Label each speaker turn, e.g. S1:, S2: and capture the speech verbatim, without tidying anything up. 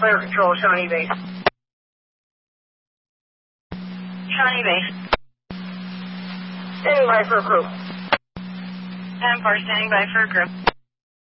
S1: Player control, Shawnee base. Shawnee base. Standing by for a crew.
S2: ten four, standing by for a crew.